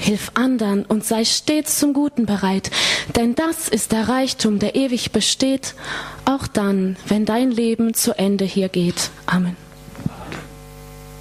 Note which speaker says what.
Speaker 1: hilf anderen und sei stets zum Guten bereit, denn das ist der Reichtum, der ewig besteht, auch dann, wenn dein Leben zu Ende hier geht. Amen.